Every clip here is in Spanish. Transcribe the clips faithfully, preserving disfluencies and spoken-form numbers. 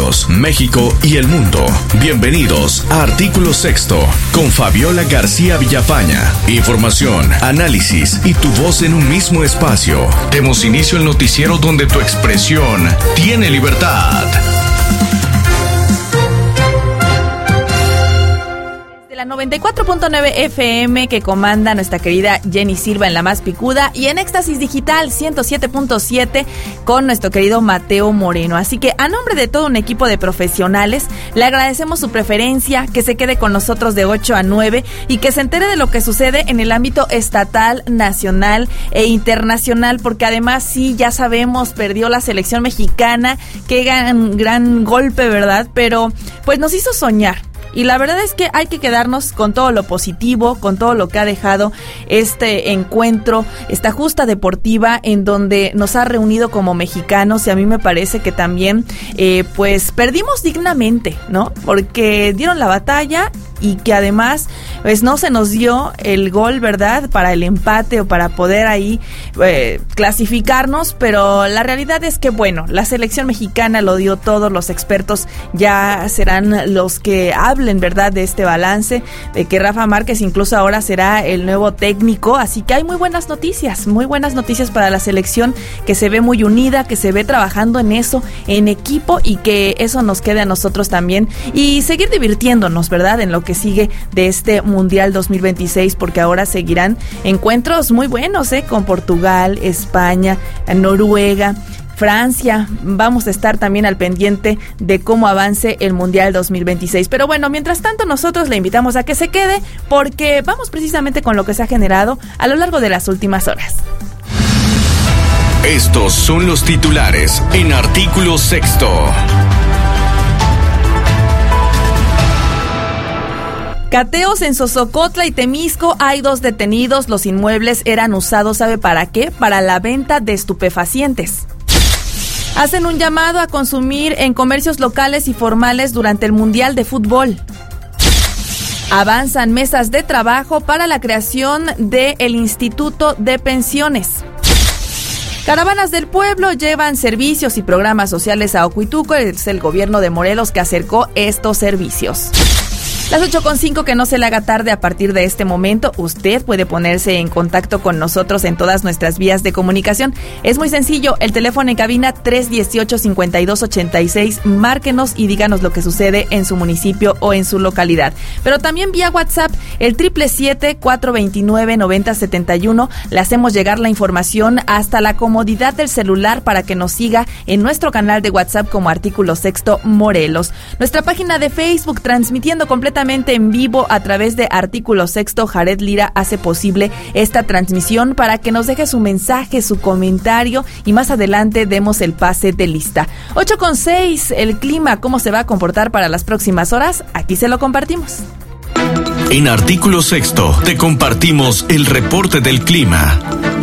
Unidos, México y el mundo. Bienvenidos a Artículo Sexto con Fabiola García Villafaña. Información, análisis y tu voz en un mismo espacio. Demos inicio al noticiero donde tu expresión tiene libertad. La noventa y cuatro punto nueve F M que comanda nuestra querida Jenny Silva en la más picuda, y en Éxtasis Digital ciento siete punto siete con nuestro querido Mateo Moreno. Así que a nombre de todo un equipo de profesionales le agradecemos su preferencia, que se quede con nosotros de ocho a nueve y que se entere de lo que sucede en el ámbito estatal, nacional e internacional, porque además sí, ya sabemos, perdió la selección mexicana, qué gran, gran golpe, ¿verdad? Pero pues nos hizo soñar. Y la verdad es que hay que quedarnos con todo lo positivo, con todo lo que ha dejado este encuentro, esta justa deportiva en donde nos ha reunido como mexicanos, y a mí me parece que también eh, pues perdimos dignamente, ¿no? Porque dieron la batalla y que además pues no se nos dio el gol, ¿verdad?, para el empate o para poder ahí eh, clasificarnos, pero la realidad es que bueno, la selección mexicana lo dio todo. Los expertos ya serán los que hablen, ¿verdad?, de este balance, de que Rafa Márquez incluso ahora será el nuevo técnico, así que hay muy buenas noticias, muy buenas noticias para la selección, que se ve muy unida, que se ve trabajando en eso, en equipo, y que eso nos quede a nosotros también, y seguir divirtiéndonos, ¿verdad?, en lo que sigue de este Mundial dos mil veintiséis, porque ahora seguirán encuentros muy buenos, ¿eh?, con Portugal, España, Noruega, Francia. Vamos a estar también al pendiente de cómo avance el Mundial dos mil veintiséis. Pero bueno, mientras tanto nosotros le invitamos a que se quede, porque vamos precisamente con lo que se ha generado a lo largo de las últimas horas. Estos son los titulares en Artículo Sexto. Cateos en Sosocotla y Temisco, hay dos detenidos. Los inmuebles eran usados, ¿sabe para qué? Para la venta de estupefacientes. Hacen un llamado a consumir en comercios locales y formales durante el Mundial de Fútbol. Avanzan mesas de trabajo para la creación del Instituto de Pensiones. Caravanas del Pueblo llevan servicios y programas sociales a Ocuituco. Es el gobierno de Morelos que acercó estos servicios. Las ocho con cinco, que no se le haga tarde. A partir de este momento, usted puede ponerse en contacto con nosotros en todas nuestras vías de comunicación. Es muy sencillo, el teléfono en cabina tres dieciocho, cincuenta y dos ochenta y seis. Márquenos y díganos lo que sucede en su municipio o en su localidad. Pero también vía WhatsApp, el siete siete siete, cuatro dos nueve, nueve cero siete uno. Le hacemos llegar la información hasta la comodidad del celular para que nos siga en nuestro canal de WhatsApp como Artículo Sexto Morelos. Nuestra página de Facebook, transmitiendo completamente en vivo a través de Artículo Sexto. Jared Lira hace posible esta transmisión para que nos deje su mensaje, su comentario, y más adelante demos el pase de lista. ocho con seis, el clima, ¿cómo se va a comportar para las próximas horas? Aquí se lo compartimos. En Artículo Sexto te compartimos el reporte del clima.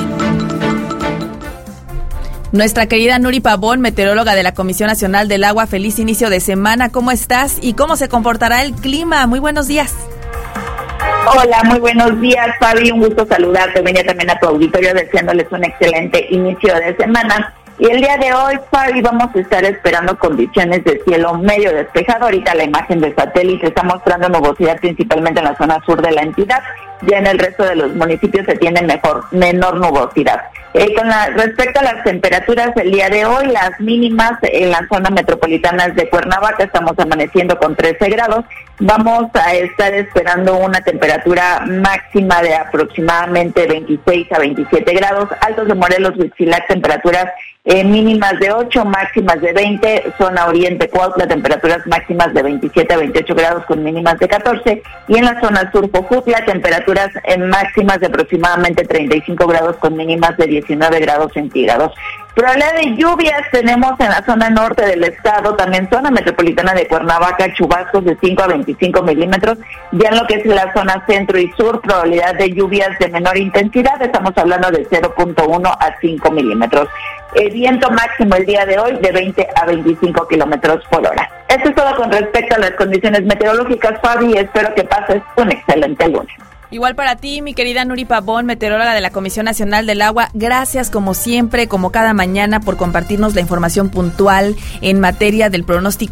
Nuestra querida Nuri Pavón, meteoróloga de la Comisión Nacional del Agua, feliz inicio de semana. ¿Cómo estás y cómo se comportará el clima? Muy buenos días. Hola, muy buenos días, Fabi. Un gusto saludarte. Venía también a tu auditorio deseándoles un excelente inicio de semana. Y el día de hoy, Fabi, vamos a estar esperando condiciones de cielo medio despejado. Ahorita la imagen del satélite está mostrando nubosidad principalmente en la zona sur de la entidad. Ya en el resto de los municipios se tiene mejor, menor nubosidad. Eh, con la, respecto a las temperaturas del día de hoy, las mínimas en la zona metropolitana de Cuernavaca estamos amaneciendo con trece grados. Vamos a estar esperando una temperatura máxima de aproximadamente veintiséis a veintisiete grados. Altos de Morelos, Huitzilac, temperaturas eh, mínimas de ocho, máximas de veinte. Zona Oriente, Cuautla, temperaturas máximas de veintisiete a veintiocho grados con mínimas de catorce. Y en la zona sur, Jojutla, temperaturas eh, máximas de aproximadamente treinta y cinco grados con mínimas de diecinueve grados centígrados. Probabilidad de lluvias tenemos en la zona norte del estado, también zona metropolitana de Cuernavaca, chubascos de cinco a veinticinco milímetros. Ya en lo que es la zona centro y sur, probabilidad de lluvias de menor intensidad, estamos hablando de cero punto uno a cinco milímetros. El viento máximo el día de hoy de veinte a veinticinco kilómetros por hora. Esto es todo con respecto a las condiciones meteorológicas, Fabi, y espero que pases un excelente lunes. Igual para ti, mi querida Nuri Pavón, meteoróloga de la Comisión Nacional del Agua. Gracias, como siempre, como cada mañana, por compartirnos la información puntual en materia del pronóstico